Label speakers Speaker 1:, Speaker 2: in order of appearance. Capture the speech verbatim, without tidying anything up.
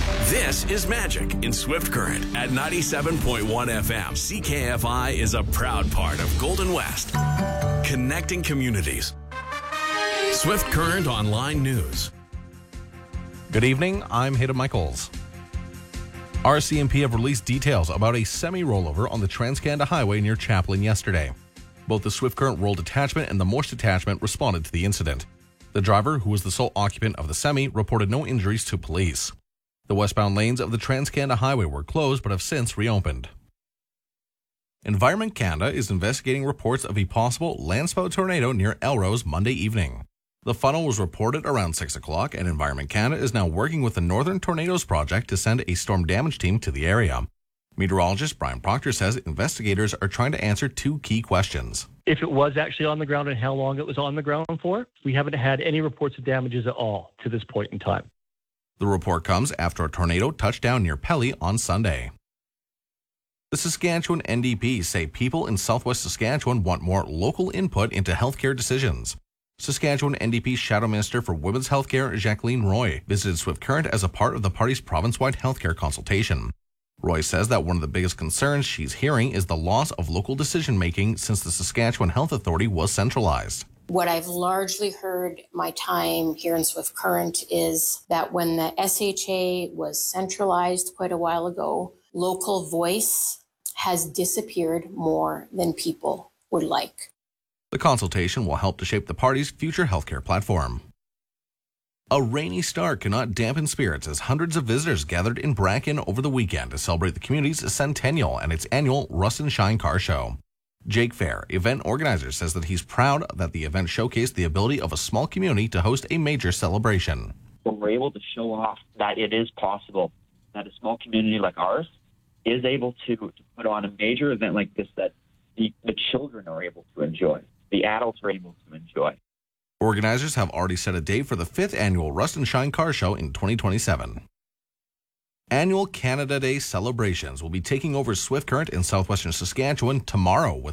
Speaker 1: This is Magic in Swift Current at ninety-seven point one F M. C K F I is a proud part of Golden West, connecting communities. Swift Current Online News.
Speaker 2: Good evening, I'm Hayden Michaels. R C M P have released details about a semi-rollover on the Trans-Canada Highway near Chaplin yesterday. Both the Swift Current Roll Detachment and the Morse Detachment responded to the incident. The driver, who was the sole occupant of the semi, reported no injuries to police. The westbound lanes of the Trans-Canada Highway were closed but have since reopened. Environment Canada is investigating reports of a possible landspout tornado near Elrose Monday evening. The funnel was reported around six o'clock, and Environment Canada is now working with the Northern Tornadoes Project to send a storm damage team to the area. Meteorologist Brian Proctor says investigators are trying to answer two key questions.
Speaker 3: If it was actually on the ground and how long it was on the ground for, we haven't had any reports of damages at all to this point in time.
Speaker 2: The report comes after a tornado touched down near Pelly on Sunday. The Saskatchewan N D P say people in southwest Saskatchewan want more local input into healthcare decisions. Saskatchewan N D P Shadow Minister for Women's Healthcare, Jacqueline Roy, visited Swift Current as a part of the party's province-wide healthcare consultation. Roy says that one of the biggest concerns she's hearing is the loss of local decision-making since the Saskatchewan Health Authority was centralized.
Speaker 4: What I've largely heard my time here in Swift Current is that when the S H A was centralized quite a while ago, local voice has disappeared more than people would like.
Speaker 2: The consultation will help to shape the party's future healthcare platform. A rainy start cannot dampen spirits as hundreds of visitors gathered in Bracken over the weekend to celebrate the community's centennial and its annual Rust and Shine Car Show. Jake Fair, event organizer, says that he's proud that the event showcased the ability of a small community to host a major celebration.
Speaker 5: When we're able to show off that it is possible, that a small community like ours is able to, to put on a major event like this that the, the children are able to enjoy, the adults are able to enjoy.
Speaker 2: Organizers have already set a date for the fifth annual Rust and Shine Car Show in twenty twenty-seven. Annual Canada Day celebrations will be taking over Swift Current in southwestern Saskatchewan tomorrow with